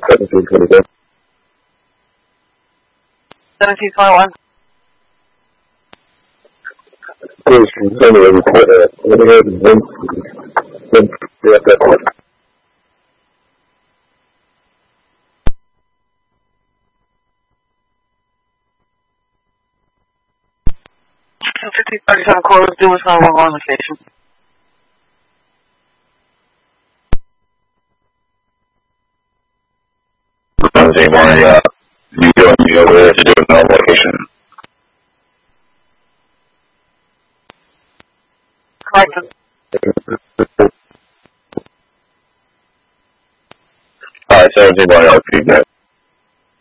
1721. 1721. Please confirm the report at 1 5037 closed, do us on one location. You joined me over there to do a normal location. Correct. Alright, 17 feedback.